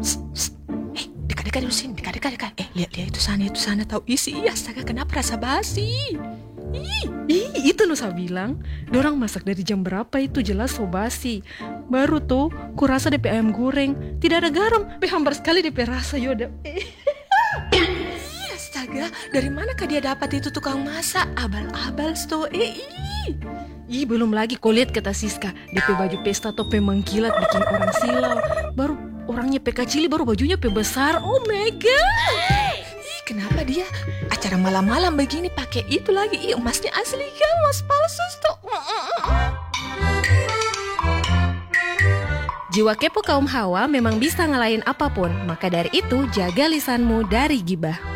Dekat-dekat dulu sini, dekat-dekat. Lihat itu sana tahu isi. Astaga, kenapa rasa basi? Itu no saya bilang, dorang masak dari jam berapa itu jelas so basi. Baru tuh, kurasa DP ayam goreng tidak ada garam, hambar sekali DP rasa Yoda. Astaga, dari manakah dia dapat itu tukang masak? Abal-abal sto. Belum lagi kau lihat kata Siska, DP baju pesta tope mengkilat bikin orang silau. Baru orangnya pe kecil, baru bajunya pe besar. Oh my god. Kenapa dia acara malam-malam begini pakai itu lagi? Emasnya asli kan, emas palsu tuh. Jiwa kepo kaum Hawa memang bisa ngalahin apapun. Maka dari itu, jaga lisanmu dari gibah.